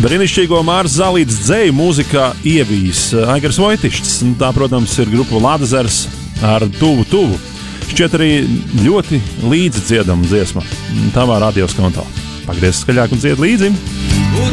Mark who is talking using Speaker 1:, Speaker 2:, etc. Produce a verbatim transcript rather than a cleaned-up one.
Speaker 1: Brīnišķīgo Mārs Zalītes dzeju mūzikā ievijis Aigars Vojtišs. Tā, protams, ir grupa Ladezers ar Tuvu Tuvu. Šķiet arī ļoti līdzi dziedama dziesma tavā radios kontā. Pagriez skaļāk un dzied līdzi!